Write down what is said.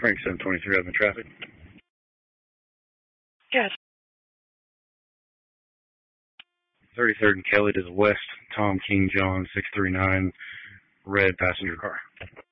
Frank 723, I'm in traffic. Yes. 33rd and Kelly to the west, Tom King John 639, red passenger car.